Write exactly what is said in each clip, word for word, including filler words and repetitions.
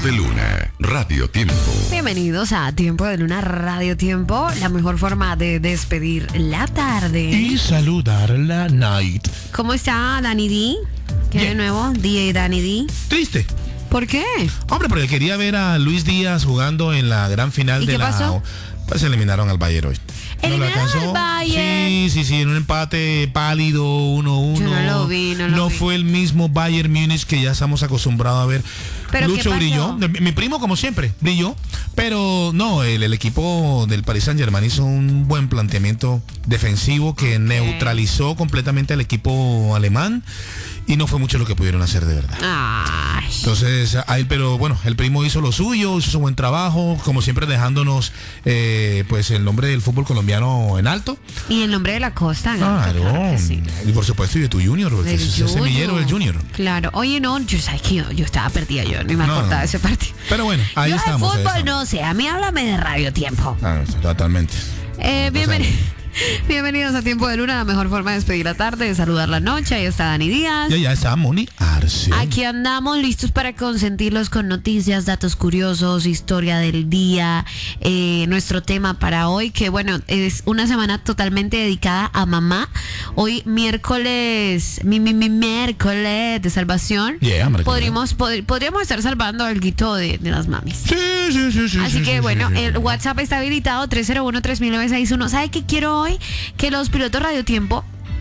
de Luna, Radio Tiempo. Bienvenidos a Tiempo de Luna, Radio Tiempo, la mejor forma de despedir la tarde. Y saludar la night. ¿Cómo está Danny D? ¿Qué Bien. de nuevo? D J Danny D. Triste. ¿Por qué? Hombre, porque quería ver a Luis Díaz jugando en la gran final ¿Y de qué la... pasó? Pues eliminaron al Bayern hoy. ¿Eliminaron alcanzó. al Bayern? Sí, sí, sí, en un empate pálido, uno uno. Yo no lo vi, no lo vi. fue el mismo Bayern Múnich que ya estamos acostumbrados a ver. ¿Pero qué Lucho pasó? brilló. Mi, mi primo, como siempre, brilló. Pero no, el, el equipo del Paris Saint-Germain hizo un buen planteamiento defensivo que neutralizó completamente al equipo alemán. Y no fue mucho lo que pudieron hacer de verdad. Ay. Entonces, ahí, pero bueno, el primo hizo lo suyo, hizo su buen trabajo, como siempre dejándonos eh, pues el nombre del fútbol colombiano en alto. Y el nombre de la costa. ¿no? Claro, Claro que sí. y por supuesto y de tu Junior, porque Del es el semillero Junior. del Junior. Claro. Oye, no, yo sabes que yo, yo estaba perdida, yo ni me No, acordaba no. de ese partido. Pero bueno, ahí yo estamos. de ahí fútbol estamos. no sé, a mí háblame de Radio Tiempo. Ah, totalmente. Eh, bienveni- Bienvenidos a Tiempo de Luna, la mejor forma de despedir la tarde, de saludar la noche. Ahí está Dani Díaz. Ya, ya está Moni Arce. Aquí andamos listos para consentirlos con noticias, datos curiosos, historia del día, eh, nuestro tema para hoy, que bueno, es una semana totalmente dedicada a mamá. Hoy miércoles, mi, mi, mi miércoles de salvación, Yeah, hombre, podríamos, pod- podríamos estar salvando algo de, de las mamis. Sí, sí, sí, sí. Así sí, que sí, bueno, sí, sí. el WhatsApp está habilitado tres cero uno, tres mil novecientos sesenta y uno. ¿Sabe qué quiero hoy? Que los pilotos Radio Tiempo,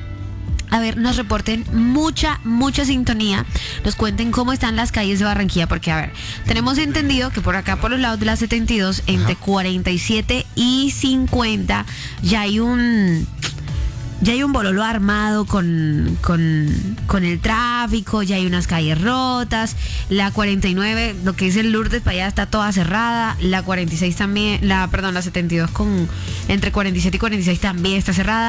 a ver, nos reporten mucha, mucha sintonía, nos cuenten cómo están las calles de Barranquilla, porque a ver, tenemos entendido que por acá, por los lados de la setenta y dos, entre cuarenta y siete y cincuenta, ya hay un... Ya hay un bololo armado con, con, con el tráfico, ya hay unas calles rotas, la cuarenta y nueve, lo que es el Lourdes para allá está toda cerrada, la cuarenta y seis también, la perdón, la setenta y dos con entre cuarenta y siete y cuarenta y seis también está cerrada.